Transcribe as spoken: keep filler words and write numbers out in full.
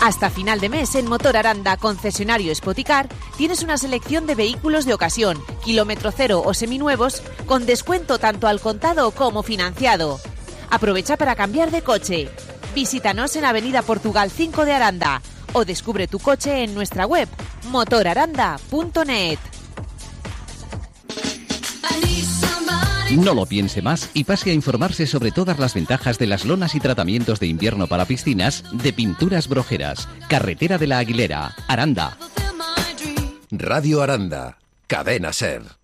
Hasta final de mes en Motor Aranda, concesionario Spoticar, tienes una selección de vehículos de ocasión, kilómetro cero o seminuevos, con descuento tanto al contado como financiado. Aprovecha para cambiar de coche. Visítanos en Avenida Portugal cinco de Aranda o descubre tu coche en nuestra web motor aranda punto net. No lo piense más y pase a informarse sobre todas las ventajas de las lonas y tratamientos de invierno para piscinas de Pinturas Brojeras, Carretera de la Aguilera, Aranda. Radio Aranda, Cadena Ser.